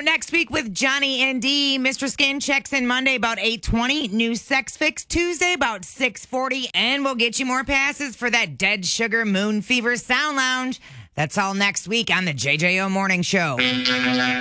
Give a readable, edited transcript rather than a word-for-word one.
up next week with Johnny and D. Mr. Skin checks in Monday about 8:20. New Sex Fix Tuesday about 6:40. And we'll get you more passes for that Dead Sugar Moon Fever Sound Lounge. That's all next week on the JJO Morning Show.